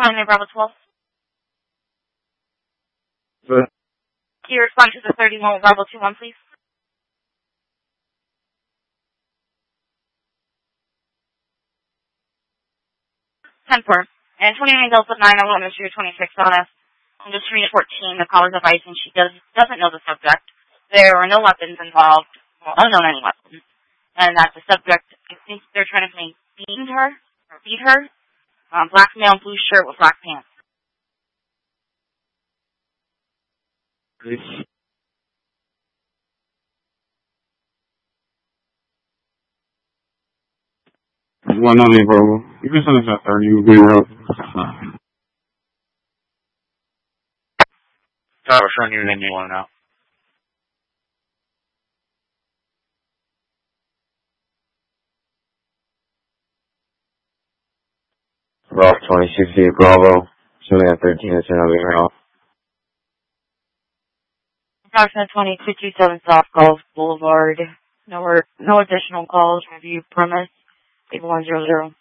Client Bravo 12. Good. Can you respond to the 31 Bravo 21, please? 10-4. And 29 Delta 9, I will administer your 26 on us. On the screen 14, the caller's advice, and she doesn't know the subject. There are no weapons involved, well, unknown any weapons. And that the subject, I think they're trying to say, beat her. Black male, blue shirt with black pants. Please. 190 Bravo. You can send us at 30. You'll be around. Tower, showing you the name you want to know. Rock 26 Bravo. Showing at 13. It's another email. Tower 2227 South Gulf Boulevard. No additional calls. Review premise. 8100.